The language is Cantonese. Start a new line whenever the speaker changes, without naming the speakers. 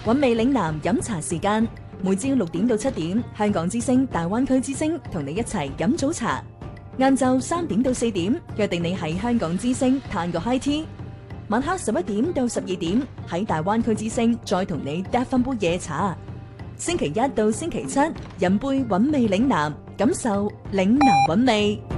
韻味嶺南飲茶時間，每朝6點到7點，香港之聲、大灣區之聲同你一齊飲早茶。晏晝3點到4點，約定你喺香港之聲嘆個 high tea。晚黑11點到12點，喺大灣區之聲再同你嗒翻杯夜茶。星期一到星期七，飲杯韻味嶺南，感受嶺南韻味。